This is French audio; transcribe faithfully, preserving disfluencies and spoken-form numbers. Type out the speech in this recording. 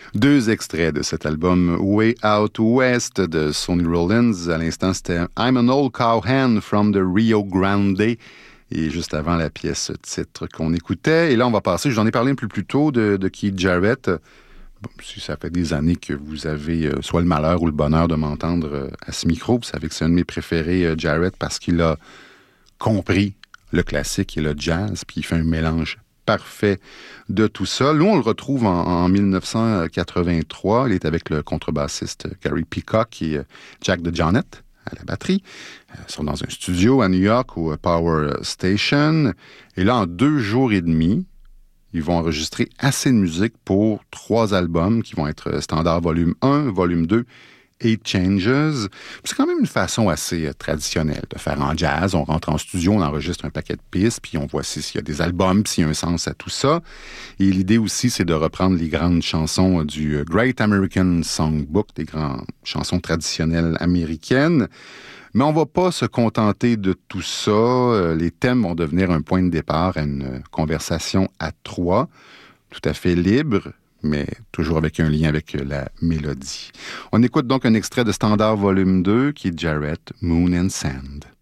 Deux extraits de cet album Way Out West de Sonny Rollins. À l'instant, c'était I'm an Old Cowhand from the Rio Grande. Et juste avant la pièce titre qu'on écoutait. Et là, on va passer, j'en ai parlé un peu plus tôt de, de Keith Jarrett. Bon, si ça fait des années que vous avez euh, soit le malheur ou le bonheur de m'entendre euh, à ce micro, vous savez que c'est un de mes préférés, euh, Jarrett, parce qu'il a compris le classique et le jazz, puis il fait un mélange parfait de tout ça. Nous, on le retrouve en, en dix-neuf cent quatre-vingt-trois. Il est avec le contrebassiste Gary Peacock et Jack DeJohnette à la batterie. Ils sont dans un studio à New York au Power Station. Et là, en deux jours et demi, ils vont enregistrer assez de musique pour trois albums qui vont être Standard Volume un, Volume deux, Eight Changes. C'est quand même une façon assez traditionnelle de faire en jazz. On rentre en studio, on enregistre un paquet de pistes, puis on voit s'il y a des albums, s'il y a un sens à tout ça. Et l'idée aussi, c'est de reprendre les grandes chansons du Great American Songbook, des grandes chansons traditionnelles américaines. Mais on ne va pas se contenter de tout ça. Les thèmes vont devenir un point de départ à une conversation à trois, tout à fait libre, mais toujours avec un lien avec la mélodie. On écoute donc un extrait de Standard Volume deux qui est Jarrett, Moon and Sand.